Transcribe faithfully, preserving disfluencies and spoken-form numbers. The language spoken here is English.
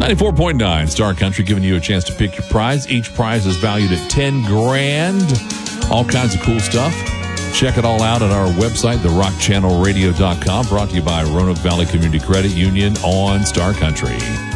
ninety-four point nine Star Country, giving you a chance to pick your prize. Each prize is valued at ten grand. All kinds of cool stuff. Check it all out at our website, the rock channel radio dot com, brought to you by Roanoke Valley Community Credit Union on Star Country.